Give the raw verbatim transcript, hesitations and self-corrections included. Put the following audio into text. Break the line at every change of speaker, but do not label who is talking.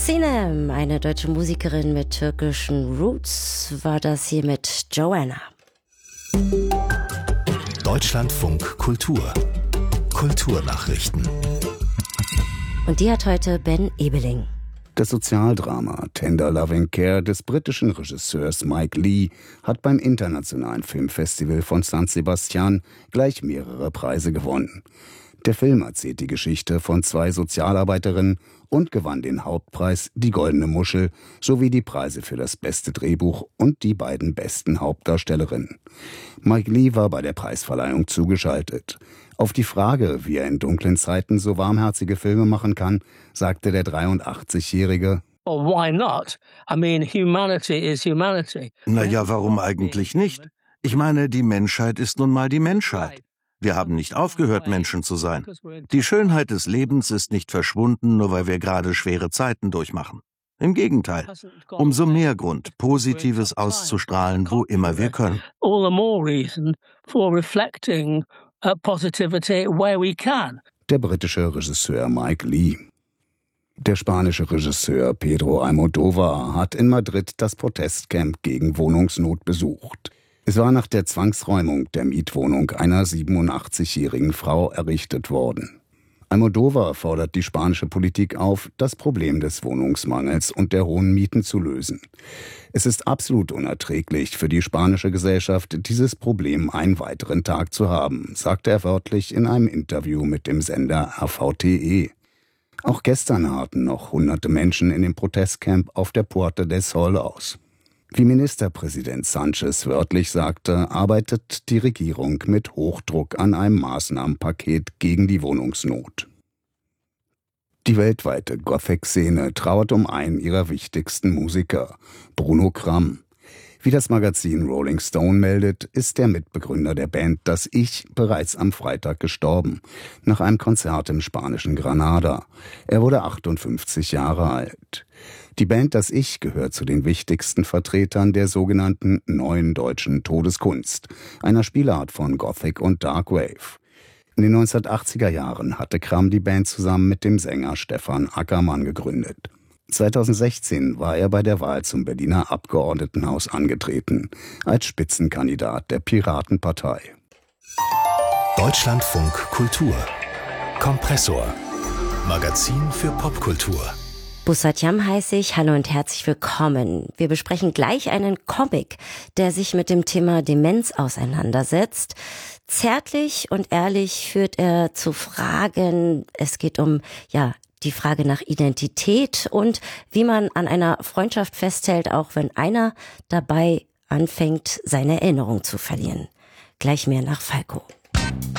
Sinem, eine deutsche Musikerin mit türkischen Roots, war das hier mit Joanna.
Deutschlandfunk Kultur. Kulturnachrichten.
Und die hat heute Ben Ebeling.
Das Sozialdrama Tender Loving Care des britischen Regisseurs Mike Leigh hat beim Internationalen Filmfestival von San Sebastian gleich mehrere Preise gewonnen. Der Film erzählt die Geschichte von zwei Sozialarbeiterinnen und gewann den Hauptpreis, die Goldene Muschel, sowie die Preise für das beste Drehbuch und die beiden besten Hauptdarstellerinnen. Mike Leigh war bei der Preisverleihung zugeschaltet. Auf die Frage, wie er in dunklen Zeiten so warmherzige Filme machen kann, sagte der dreiundachtzigjährige:
Oh, why not? I mean, humanity is humanity.
Naja, warum eigentlich nicht? Ich meine, die Menschheit ist nun mal die Menschheit. Wir haben nicht aufgehört, Menschen zu sein. Die Schönheit des Lebens ist nicht verschwunden, nur weil wir gerade schwere Zeiten durchmachen. Im Gegenteil, umso mehr Grund, Positives auszustrahlen, wo immer wir können.
All the more reason for reflecting uh, positivity where we can.
Der britische Regisseur Mike Leigh. Der spanische Regisseur Pedro Almodóvar hat in Madrid das Protestcamp gegen Wohnungsnot besucht. Es war nach der Zwangsräumung der Mietwohnung einer siebenundachtzigjährigen Frau errichtet worden. Almodóvar fordert die spanische Politik auf, das Problem des Wohnungsmangels und der hohen Mieten zu lösen. Es ist absolut unerträglich für die spanische Gesellschaft, dieses Problem einen weiteren Tag zu haben, sagte er wörtlich in einem Interview mit dem Sender R V T E. Auch gestern harrten noch hunderte Menschen in dem Protestcamp auf der Puerta del Sol aus. Wie Ministerpräsident Sánchez wörtlich sagte, arbeitet die Regierung mit Hochdruck an einem Maßnahmenpaket gegen die Wohnungsnot. Die weltweite Gothic-Szene trauert um einen ihrer wichtigsten Musiker, Bruno Cram. Wie das Magazin Rolling Stone meldet, ist der Mitbegründer der Band Das Ich bereits am Freitag gestorben, nach einem Konzert im spanischen Granada. Er wurde achtundfünfzig Jahre alt. Die Band Das Ich gehört zu den wichtigsten Vertretern der sogenannten Neuen Deutschen Todeskunst, einer Spielart von Gothic und Dark Wave. In den neunzehnhundertachtziger Jahren hatte Cram die Band zusammen mit dem Sänger Stefan Ackermann gegründet. zweitausendsechzehn war er bei der Wahl zum Berliner Abgeordnetenhaus angetreten, als Spitzenkandidat der Piratenpartei.
Deutschlandfunk Kultur. Kompressor. Magazin für Popkultur.
Bussatjam heiße ich, hallo und herzlich willkommen. Wir besprechen gleich einen Comic, der sich mit dem Thema Demenz auseinandersetzt. Zärtlich und ehrlich führt er zu Fragen, es geht um, ja, die Frage nach Identität und wie man an einer Freundschaft festhält, auch wenn einer dabei anfängt, seine Erinnerung zu verlieren. Gleich mehr nach Falco.